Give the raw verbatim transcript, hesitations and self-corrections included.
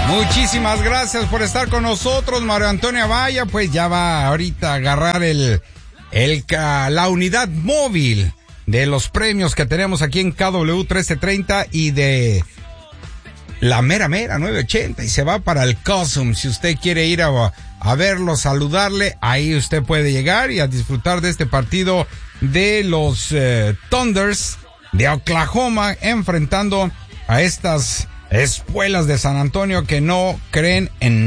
Muchísimas gracias por estar con nosotros, Mario Antonio Amaya. Pues ya va ahorita a agarrar el, el, la unidad móvil de los premios que tenemos aquí en K W trece treinta y de la mera mera nueve ochenta, y se va para el Cosum. Si usted quiere ir a, a verlo, saludarle, ahí usted puede llegar y a disfrutar de este partido de los eh, Thunders de Oklahoma, enfrentando a estas espuelas de San Antonio que no creen en